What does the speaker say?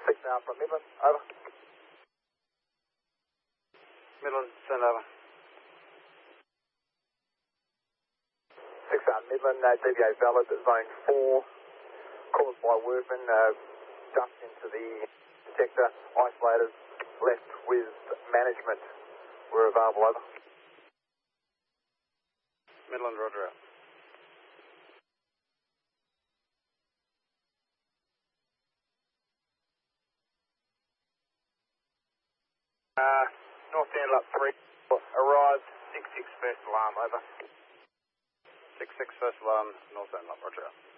6 Alpha Midland, over. Midland, send over. 6 Midland, DVA valid, zone 4, caused by workmen, dust into the detector, isolators left with management. We're available, over. Midland, roger out. North Antelope 3, arrived, 6-6 first alarm, over. 6-6 first alarm, North Antelope, roger out.